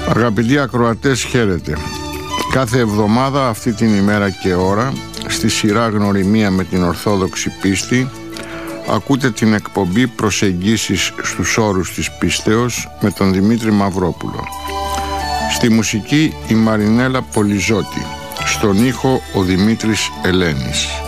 Αγαπητοί ακροατές, χαίρετε. Κάθε εβδομάδα αυτή την ημέρα και ώρα, στη σειρά Γνωριμία με την Ορθόδοξη Πίστη, ακούτε την εκπομπή Προσεγγίσεις στους όρους της πίστεως με τον Δημήτρη Μαυρόπουλο. Στη μουσική η Μαρινέλα Πολυζώτη, στον ήχο ο Δημήτρης Ελένης.